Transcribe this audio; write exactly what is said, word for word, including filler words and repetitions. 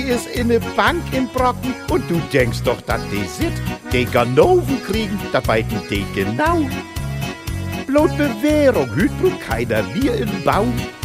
ist in ne Bank in Brocken und du denkst doch, dass die sit. Die Ganoven kriegen, da weiten die genau. Bloß Bewährung, hüt bloß keiner wir im Baum.